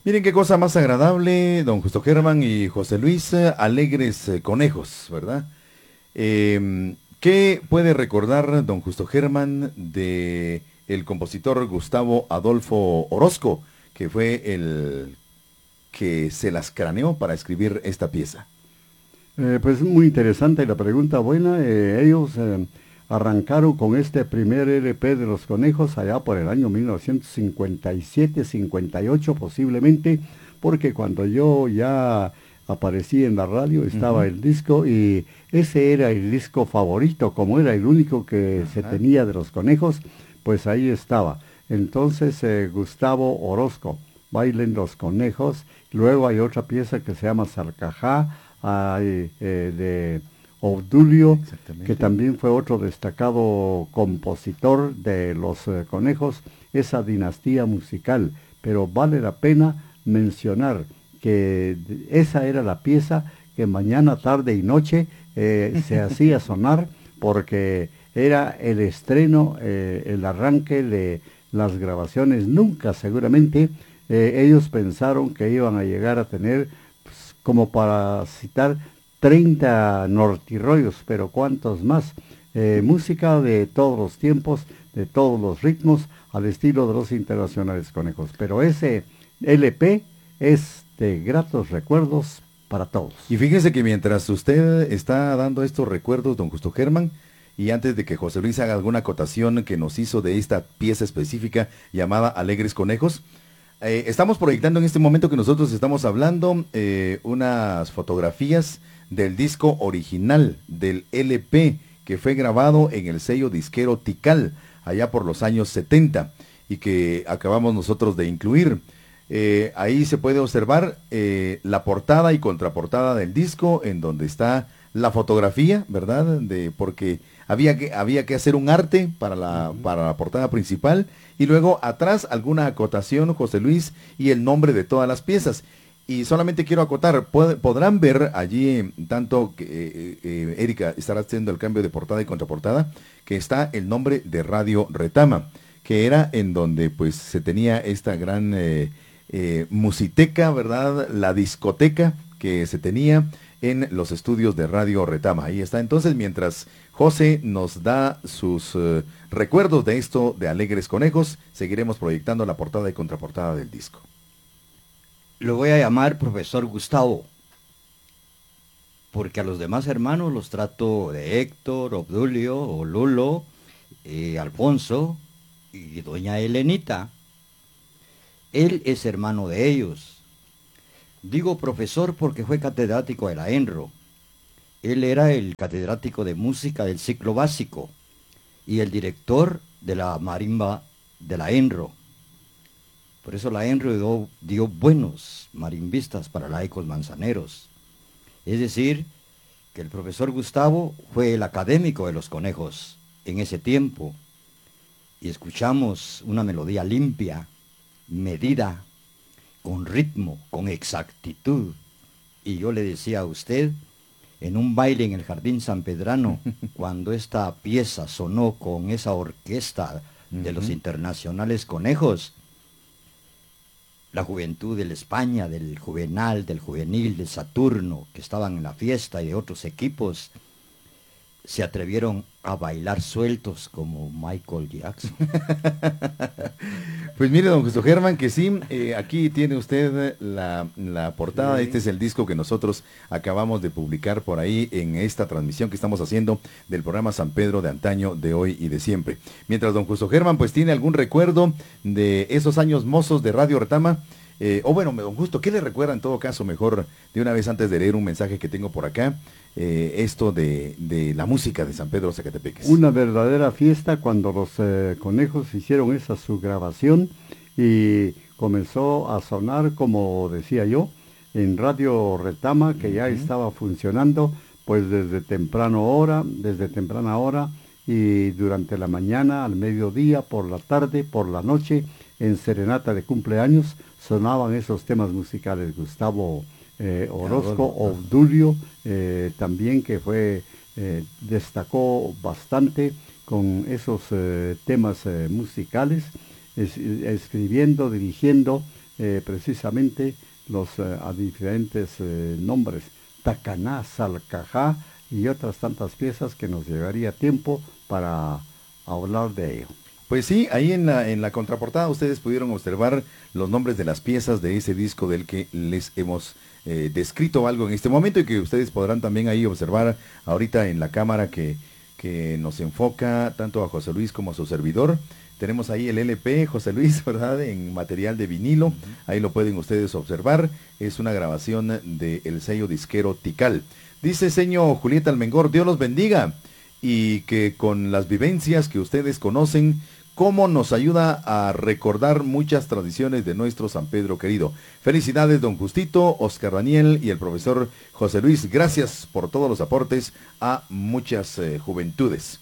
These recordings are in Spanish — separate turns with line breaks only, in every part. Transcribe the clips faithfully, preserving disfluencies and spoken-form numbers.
Miren qué cosa más agradable, don Justo Germán y José Luis, eh, alegres eh, conejos, ¿verdad? Eh, ¿Qué puede recordar don Justo Germán de el compositor Gustavo Adolfo Orozco, que fue el que se las craneó para escribir esta pieza?
Eh, pues muy interesante la pregunta buena. Eh, ellos eh, arrancaron con este primer L P de los conejos allá por el año mil novecientos cincuenta y siete, cincuenta y ocho posiblemente, porque cuando yo ya aparecí en la radio estaba
Ujú.
el disco y ese era el disco favorito, como era el único que se
Ajá.
tenía de los conejos, pues ahí estaba. Entonces eh, Gustavo Orozco, Bailen los conejos. Luego hay otra pieza que se llama Sarcajá, hay, eh, de Obdulio, que
Exactamente.
también fue otro destacado compositor de los eh, conejos, esa dinastía musical. Pero vale la pena mencionar que esa era la pieza que mañana, tarde y noche eh, se hacía sonar porque era el estreno, eh, el arranque de las grabaciones. Nunca seguramente eh, ellos pensaron que iban a llegar a tener, pues, como para citar, treinta nortirroyos, pero cuántos más. Eh, música de todos los tiempos, de todos los ritmos, al estilo de los internacionales conejos. Pero ese L P es de gratos recuerdos para todos.
Y fíjese que mientras usted está dando estos recuerdos, don Justo Germán, y antes de que José Luis haga alguna acotación que nos hizo de esta pieza específica llamada Alegres Conejos, eh, estamos proyectando en este momento que nosotros estamos hablando eh, unas fotografías del disco original del L P que fue grabado en el sello disquero Tikal allá por los años setenta y que acabamos nosotros de incluir. Eh, ahí se puede observar eh, la portada y contraportada del disco, en donde está la fotografía, ¿verdad? De, porque había que, había que hacer un arte para la,
Ujú.
para la portada principal, y luego atrás alguna acotación, José Luis, y el nombre de todas las piezas. Y solamente quiero acotar, pod- podrán ver allí, tanto que eh, eh, Erika estará haciendo el cambio de portada y contraportada, que está el nombre de Radio Retama, que era en donde pues se tenía esta gran eh, eh, musiteca, ¿verdad? La discoteca que se tenía en los estudios de Radio Retama. Ahí está. Entonces, mientras José nos da sus eh, recuerdos de esto de Alegres Conejos, seguiremos proyectando la portada y contraportada del disco.
Lo voy a llamar profesor Gustavo, porque a los demás hermanos los trato de Héctor, Obdulio, o Lulo, eh, Alfonso y doña Helenita. Él es hermano de ellos. Digo profesor porque fue catedrático de la ENRO. Él era el catedrático de música del ciclo básico y el director de la marimba de la ENRO. Por eso la ENRO dio, dio buenos marimbistas para laicos manzaneros. Es decir, que el profesor Gustavo fue el académico de los conejos en ese tiempo. Y escuchamos una melodía limpia, medida, con ritmo, con exactitud. Y yo le decía a usted, en un baile en el Jardín San Pedrano, cuando esta pieza sonó con esa orquesta de los
Ujú.
internacionales conejos, la juventud de la España, del Juvenal, del Juvenil, del Saturno, que estaban en la fiesta, y de otros equipos, se atrevieron a bailar sueltos como Michael Jackson.
Pues mire, don Justo Germán, que sí, eh, aquí tiene usted la, la portada. Este
Sí.
es el disco que nosotros acabamos de publicar por ahí en esta transmisión que estamos haciendo del programa San Pedro de antaño, de hoy y de siempre. Mientras don Justo Germán pues tiene algún recuerdo de esos años mozos de Radio Retama, eh, o bueno, don Justo, ¿qué le recuerda en todo caso mejor de una vez antes de leer un mensaje que tengo por acá? Eh, esto de, de la música de San Pedro Zacatepeques.
Una verdadera fiesta cuando los eh, conejos hicieron esa su grabación y comenzó a sonar, como decía yo, en Radio Retama, que ya
Ujú.
estaba funcionando pues desde temprano hora, desde temprana hora, y durante la mañana, al mediodía, por la tarde, por la noche, en serenata de cumpleaños, sonaban esos temas musicales. Gustavo eh, Orozco,
Adolfo, ah.
Obdulio, eh, también, que fue, eh, destacó bastante con esos eh, temas eh, musicales, es- escribiendo, dirigiendo eh, precisamente los eh, a diferentes eh, nombres, Tacaná, Salcajá y otras tantas piezas que nos llevaría tiempo para hablar de ello.
Pues sí, ahí en la, en la contraportada ustedes pudieron observar los nombres de las piezas de ese disco del que les hemos eh, descrito algo en este momento y que ustedes podrán también ahí observar ahorita en la cámara que, que nos enfoca tanto a José Luis como a su servidor. Tenemos ahí el L P, José Luis, ¿verdad? En material de vinilo, ahí lo pueden ustedes observar. Es una grabación del sello disquero Tikal. Dice señor Julieta Almengor, Dios los bendiga y que con las vivencias que ustedes conocen, cómo nos ayuda a recordar muchas tradiciones de nuestro San Pedro querido. Felicidades, don Justito, Oscar Daniel y el profesor José Luis. Gracias por todos los aportes a muchas eh, juventudes.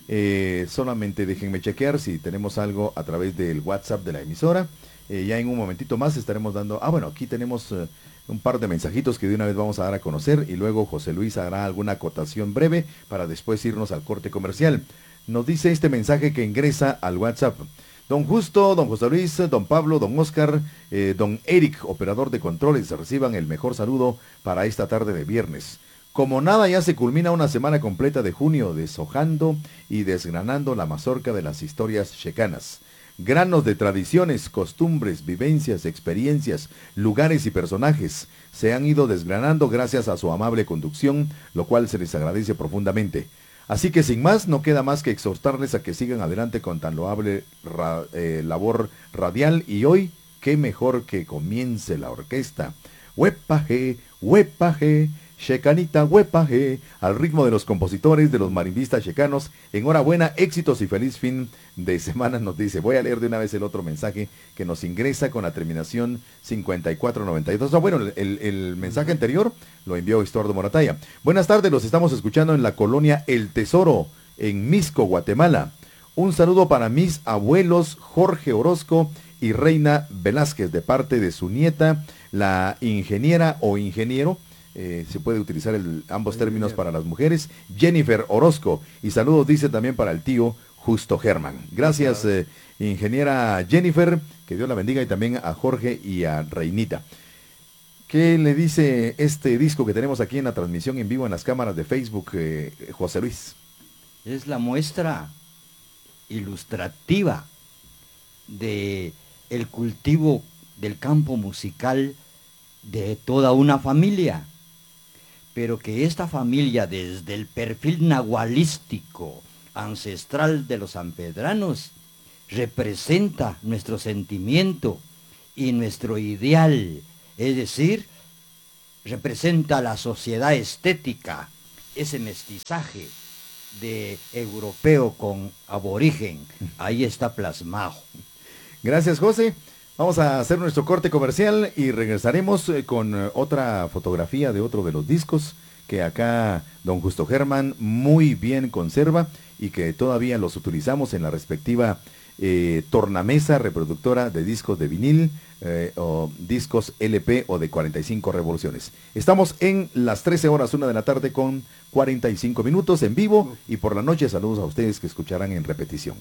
Eh, solamente déjenme chequear si tenemos algo a través del WhatsApp de la emisora. Eh, ya en un momentito más estaremos dando... Ah, bueno, aquí tenemos eh, un par de mensajitos que de una vez vamos a dar a conocer y luego José Luis hará alguna acotación breve para después irnos al corte comercial. Nos dice este mensaje que ingresa al WhatsApp. Don Justo, don José Luis, don Pablo, don Oscar, eh, don Eric, operador de controles, reciban el mejor saludo para esta tarde de viernes. Como nada ya se culmina una semana completa de junio deshojando y desgranando la mazorca de las historias checanas. Granos de tradiciones, costumbres, vivencias, experiencias, lugares y personajes se han ido desgranando gracias a su amable conducción, lo cual se les agradece profundamente. Así que sin más, no queda más que exhortarles a que sigan adelante con tan loable ra eh, labor radial y hoy, qué mejor que comience la orquesta. Huepaje, huepaje, checanita huepaje, al ritmo de los compositores de los marimbistas checanos. Enhorabuena, éxitos y feliz fin de semana, nos dice. Voy a leer de una vez el otro mensaje que nos ingresa con la terminación cincuenta y cuatro noventa y dos. Ah, bueno, el, el mensaje anterior lo envió Estuardo Morataya. Buenas tardes, los estamos escuchando en la colonia El Tesoro, en Misco, Guatemala. Un saludo para mis abuelos Jorge Orozco y Reina Velázquez, de parte de su nieta, la ingeniera o ingeniero, Eh, se puede utilizar el, ambos términos para las mujeres, Jennifer Orozco, y saludos dice también para el tío Justo Germán. Gracias eh, ingeniera Jennifer, que Dios la bendiga, y también a Jorge y a Reinita. ¿Qué le dice este disco que tenemos aquí en la transmisión en vivo en las cámaras de Facebook, eh, José Luis?
Es la muestra ilustrativa de el cultivo del campo musical de toda una familia, pero que esta familia, desde el perfil nahualístico ancestral de los sanpedranos, representa nuestro sentimiento y nuestro ideal, es decir, representa la sociedad estética, ese mestizaje de europeo con aborigen, ahí está plasmado.
Gracias, José. Vamos a hacer nuestro corte comercial y regresaremos con otra fotografía de otro de los discos que acá don Justo Germán muy bien conserva y que todavía los utilizamos en la respectiva eh, tornamesa reproductora de discos de vinil eh, o discos L P o de cuarenta y cinco revoluciones. Estamos en las trece horas, una de la tarde con cuarenta y cinco minutos en vivo y por la noche saludos a ustedes que escucharán en repetición.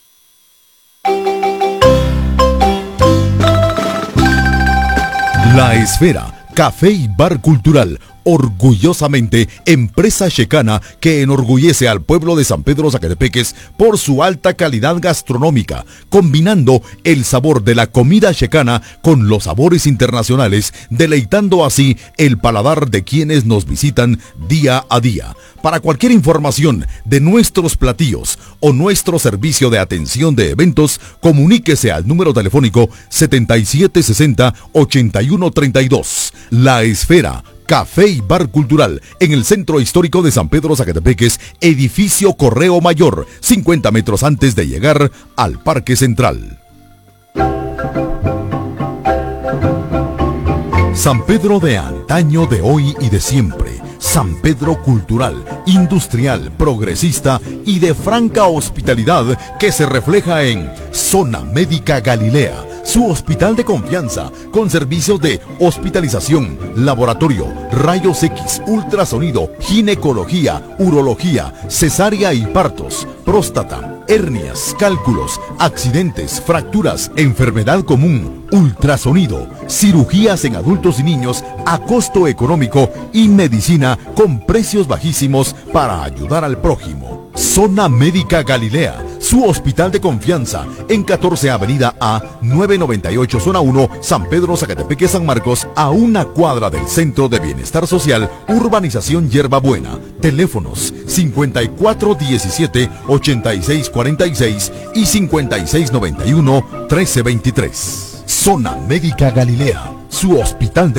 La Esfera, café y bar cultural, orgullosamente empresa checana que enorgullece al pueblo de San Pedro Zacatepeques por su alta calidad gastronómica, combinando el sabor de la comida checana con los sabores internacionales, deleitando así el paladar de quienes nos visitan día a día. Para cualquier información de nuestros platillos o nuestro servicio de atención de eventos, comuníquese al número telefónico setenta y siete sesenta, ochenta y uno treinta y dos. La Esfera, café y bar cultural, en el centro histórico de San Pedro Zacatepeques, edificio Correo Mayor, cincuenta metros antes de llegar al Parque Central. San Pedro de antaño, de hoy y de siempre. San Pedro cultural, industrial, progresista y de franca hospitalidad que se refleja en Zona Médica Galilea, su hospital de confianza, con servicios de hospitalización, laboratorio, rayos X, ultrasonido, ginecología, urología, cesárea y partos, próstata, hernias, cálculos, accidentes, fracturas, enfermedad común, ultrasonido, cirugías en adultos y niños a costo económico y medicina con precios bajísimos para ayudar al prójimo. Zona Médica Galilea, su hospital de confianza, en catorce Avenida A, novecientos noventa y ocho, Zona uno, San Pedro, Zacatepeque, San Marcos, a una cuadra del Centro de Bienestar Social, Urbanización Hierbabuena. Teléfonos cincuenta y cuatro diecisiete, ochenta y seis cuarenta y seis y cincuenta y seis noventa y uno, trece veintitrés. Zona Médica Galilea, su hospital de